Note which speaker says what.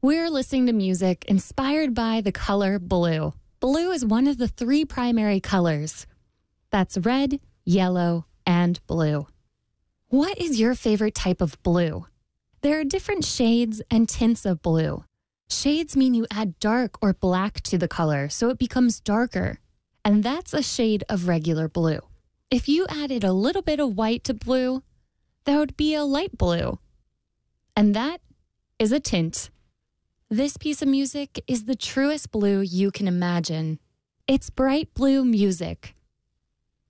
Speaker 1: We're listening to music inspired by the color blue. Blue is one of the three primary colors. That's red, yellow, and blue. What is your favorite type of blue? There are different shades and tints of blue. Shades mean you add dark or black to the color, so it becomes darker. And that's a shade of regular blue. If you added a little bit of white to blue, that would be a light blue. And that is a tint. This piece of music is the truest blue you can imagine. It's bright blue music.